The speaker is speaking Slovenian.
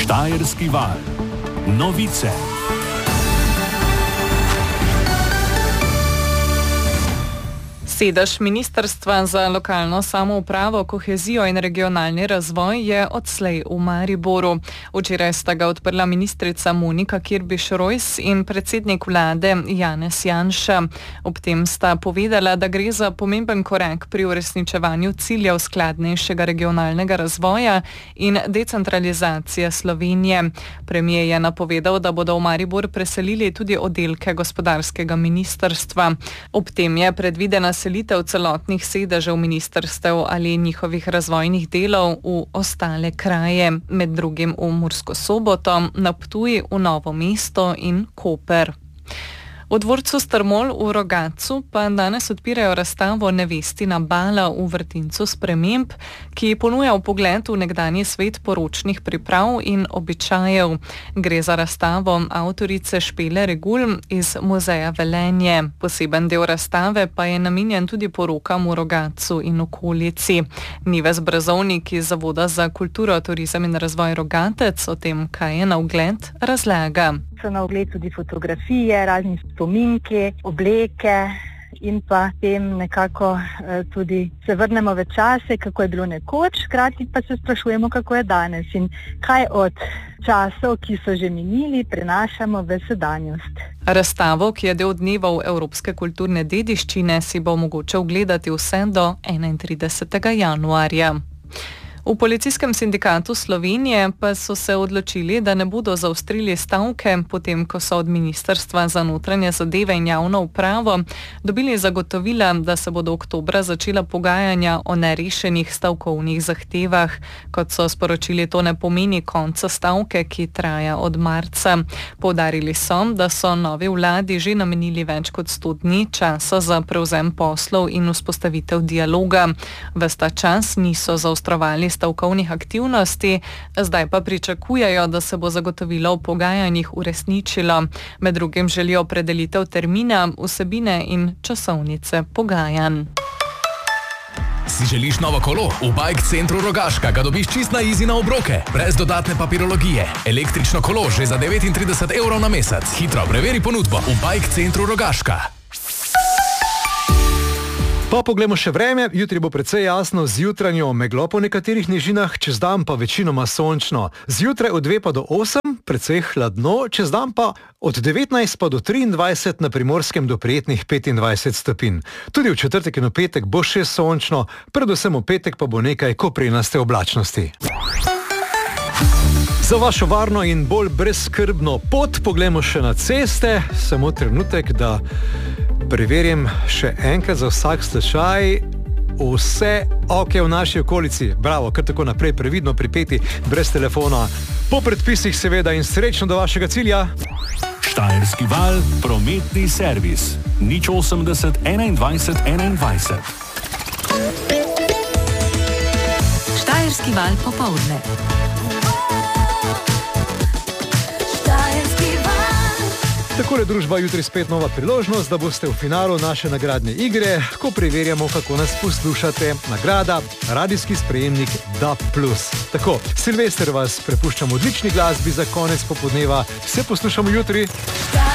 Štajerski val. Novice. Sedež Ministrstva za lokalno samoupravo, kohezijo in regionalni razvoj je odslej v Mariboru. Včeraj sta ga odprla ministrica Monika Kirbiš-Rojs in predsednik vlade Janez Janša. Ob tem sta povedala, da gre za pomemben korak pri uresničevanju ciljev skladnejšega regionalnega razvoja in decentralizacije Slovenije. Premier je napovedal, da bodo v Maribor preselili tudi oddelke gospodarskega ministrstva. Ob tem je predvidena selitev celotnih sedežev ministrstev ali njihovih razvojnih delov v ostale kraje, med drugim v Mursko Soboto, na Ptuj, v Novo mesto in Koper. V dvorcu Strmol v Rogatcu pa danes odpirajo razstavo Nevestina bala v vrtincu sprememb, ki ponuja vpogled v nekdanji svet poročnih priprav in običajev. Gre za razstavo avtorice Špele Regul iz muzeja Velenje. Poseben del razstave pa je namenjen tudi porokam v Rogatcu in okolici. Nives Brazovnik iz Zavoda za kulturo, turizem in razvoj Rogatec o tem, kaj je na ogled, razlaga. So na ogled tudi fotografije, razni spominki, obleke in pa tem nekako tudi se vrnemo v čase, kako je bilo nekoč, hkrati pa se sprašujemo, kako je danes in kaj od časov, ki so že minili, prenašamo v sedanjost. Razstavo, ki je del dnevov Evropske kulturne dediščine, si bo mogoče ogledati vse do 31. januarja. V Policijskem sindikatu Slovenije pa so se odločili, da ne bodo zaostrili stavke, potem ko so od Ministrstva za notranje zadeve in javno upravo dobili zagotovila, da se bodo oktobra začela pogajanja o nerešenih stavkovnih zahtevah. Kot so sporočili, to ne pomeni konca stavke, ki traja od marca. Poudarili so, da so novi vladi že namenili več kot 100 dni časa za prevzem poslov in vzpostavitev dialoga. Ves ta čas niso zaostrovali stavkovnih aktivnosti, zdaj pa pričakujejo, da se bo zagotovilo v pogajanjih uresničilo. Med drugim želijo opredelitev termina, vsebine in časovnice pogajanj. Si želiš novo kolo? V Bike Centru Rogaška ga dobiš čist na easy na obroke, brez dodatne papirologije. Električno kolo že za 39 evrov na mesec. Hitro preveri ponudbo v Bike Centru Rogaška. Pa poglejmo še vreme. Jutri bo precej jasno, zjutranjo meglo po nekaterih nižinah, čez dan pa večinoma sončno. Zjutraj od 2 pa do 8, precej hladno, čez dan pa od 19 pa do 23, na Primorskem do prijetnih 25 stopinj. Tudi v četrtek in v petek bo še sončno, predvsem v petek pa bo nekaj koprenaste oblačnosti. Za vašo varno in bolj brezskrbno pot poglejmo še na ceste. Samo trenutek, da preverim še enkrat za vsak slučaj. Vse ok v naši okolici. Bravo, kar tako naprej, previdno pripeti, brez telefona. Po predpisih seveda in srečno do vašega cilja. Štajerski val, prometni servis. 080 21 21. Štajerski val popoldne. Takole družba, jutri spet nova priložnost, da boste v finalu naše nagradne igre, ko preverjamo, kako nas poslušate. Nagrada, radijski sprejemnik DAB+. Tako, Silvester vas prepuščam odlični glasbi za konec popoldneva. Se poslušamo jutri.